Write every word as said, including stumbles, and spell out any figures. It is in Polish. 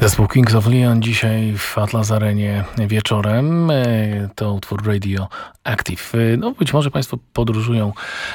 Zespół Kings of Leon dzisiaj w Atlas Arenie wieczorem. To utwór Radio Active. No być może Państwo podróżują